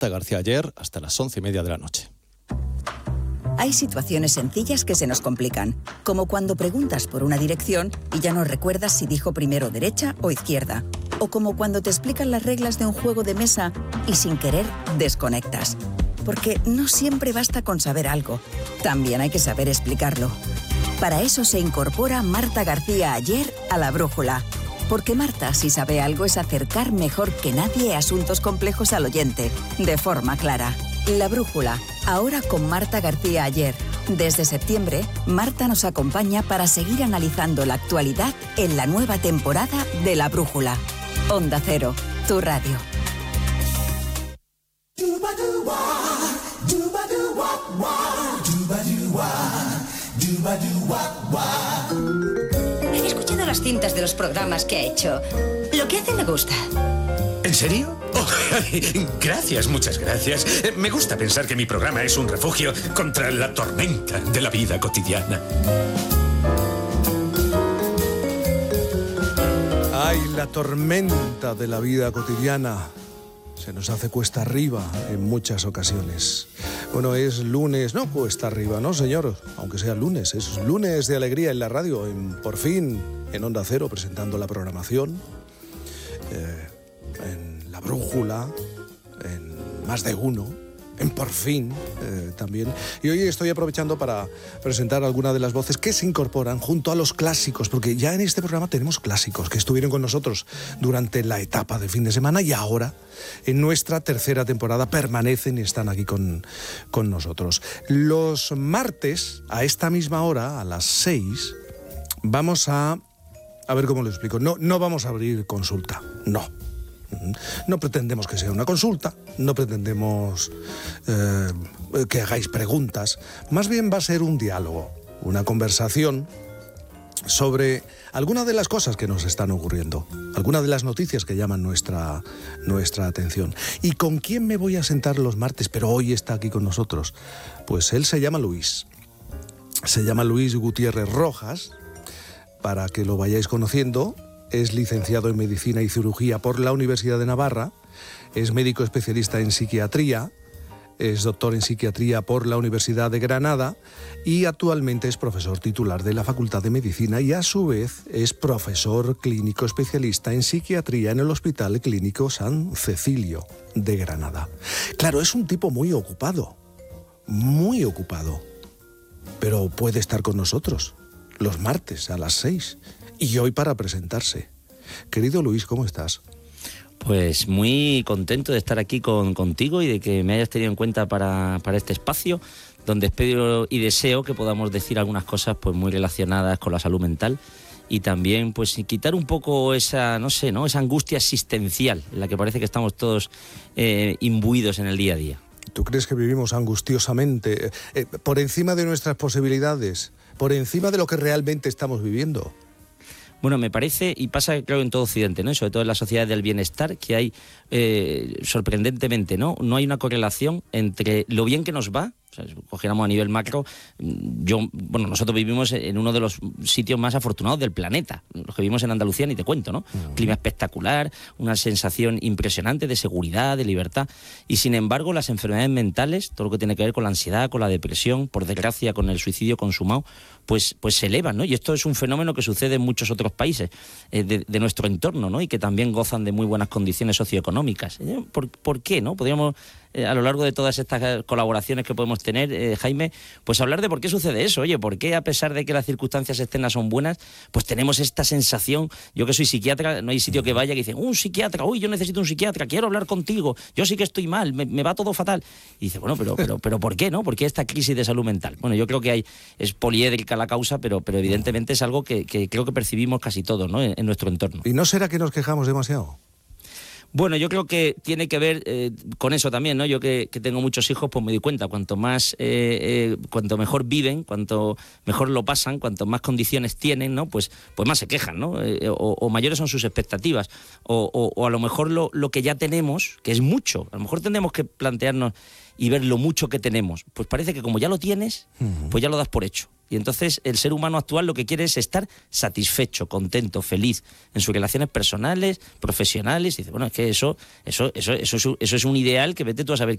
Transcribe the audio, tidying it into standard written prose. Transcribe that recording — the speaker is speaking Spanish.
Marta García Aller hasta las 11:30 de la noche. Hay situaciones sencillas que se nos complican, como cuando preguntas por una dirección y ya no recuerdas si dijo primero derecha o izquierda, o como cuando te explican las reglas de un juego de mesa y sin querer desconectas. Porque no siempre basta con saber algo, también hay que saber explicarlo. Para eso se incorpora Marta García Aller a La Brújula. Porque Marta, si sabe algo, es acercar mejor que nadie asuntos complejos al oyente, de forma clara. La Brújula, ahora con Marta García Aller. Desde septiembre, Marta nos acompaña para seguir analizando la actualidad en la nueva temporada de La Brújula. Onda Cero, tu radio. He escuchado las cintas de los programas que ha hecho. Lo que hace me gusta. ¿En serio? Oh, gracias, muchas gracias. Me gusta pensar que mi programa es un refugio contra la tormenta de la vida cotidiana. Ay, la tormenta de la vida cotidiana se nos hace cuesta arriba en muchas ocasiones. Bueno, es lunes, no cuesta arriba, ¿no, señor? Aunque sea lunes, es lunes de alegría en la radio, por fin, en Onda Cero, presentando la programación, en La Brújula, en Más de Uno, en Por Fin también. Y hoy estoy aprovechando para presentar algunas de las voces que se incorporan junto a los clásicos, porque ya en este programa tenemos clásicos que estuvieron con nosotros durante la etapa de fin de semana y ahora, en nuestra tercera temporada, permanecen y están aquí con nosotros. Los martes, a esta misma hora, a las 6, vamos a ver cómo lo explico. No vamos a abrir consulta, no. No pretendemos que sea una consulta, no pretendemos que hagáis preguntas, más bien va a ser un diálogo, una conversación sobre algunas de las cosas que nos están ocurriendo, algunas de las noticias que llaman nuestra atención. ¿Y con quién me voy a sentar los martes? Pero hoy está aquí con nosotros. Pues él se llama Luis Gutiérrez Rojas, para que lo vayáis conociendo. Es licenciado en Medicina y Cirugía por la Universidad de Navarra, es médico especialista en psiquiatría, es doctor en psiquiatría por la Universidad de Granada y actualmente es profesor titular de la Facultad de Medicina y a su vez es profesor clínico especialista en psiquiatría en el Hospital Clínico San Cecilio de Granada. Claro, es un tipo muy ocupado, pero puede estar con nosotros los martes a las 6. Y hoy para presentarse. Querido Luis, ¿cómo estás? Pues muy contento de estar aquí contigo y de que me hayas tenido en cuenta para este espacio, donde espero y deseo que podamos decir algunas cosas pues muy relacionadas con la salud mental y también pues quitar un poco esa angustia existencial en la que parece que estamos todos imbuidos en el día a día. ¿Tú crees que vivimos angustiosamente, por encima de nuestras posibilidades, por encima de lo que realmente estamos viviendo? Bueno, me parece, y pasa creo en todo Occidente, ¿no? Y sobre todo en la sociedad del bienestar, que hay, sorprendentemente, no hay una correlación entre lo bien que nos va. O sea, si cogiéramos a nivel macro, nosotros vivimos en uno de los sitios más afortunados del planeta. Los que vivimos en Andalucía ni te cuento, ¿no? Clima espectacular, una sensación impresionante de seguridad, de libertad. Y sin embargo, las enfermedades mentales, todo lo que tiene que ver con la ansiedad, con la depresión, por desgracia con el suicidio consumado, pues se elevan, ¿no? Y esto es un fenómeno que sucede en muchos otros países de nuestro entorno, ¿no? Y que también gozan de muy buenas condiciones socioeconómicas. ¿Por qué, no? Podríamos, a lo largo de todas estas colaboraciones que podemos tener, Jaime, pues hablar de por qué sucede eso. Oye, ¿por qué a pesar de que las circunstancias externas son buenas, pues tenemos esta sensación? Yo que soy psiquiatra, no hay sitio que vaya que dicen, un psiquiatra, uy, yo necesito un psiquiatra, quiero hablar contigo, yo sí que estoy mal, me va todo fatal. Y dice, bueno, pero ¿por qué, no? ¿Por qué esta crisis de salud mental? Bueno, yo creo que es poliédrica la causa, pero evidentemente es algo que creo que percibimos casi todos, ¿no? En nuestro entorno. ¿Y no será que nos quejamos demasiado? Bueno, yo creo que tiene que ver con eso también, ¿no? Yo que tengo muchos hijos, pues me doy cuenta, cuanto mejor viven, cuanto mejor lo pasan, cuanto más condiciones tienen, ¿no? Pues más se quejan, ¿no? O mayores son sus expectativas, o a lo mejor lo que ya tenemos, que es mucho, a lo mejor tendremos que plantearnos y ver lo mucho que tenemos. Pues parece que como ya lo tienes, pues ya lo das por hecho. Y entonces el ser humano actual lo que quiere es estar satisfecho, contento, feliz en sus relaciones personales, profesionales. Y dice, bueno, es que eso es un ideal que vete tú a saber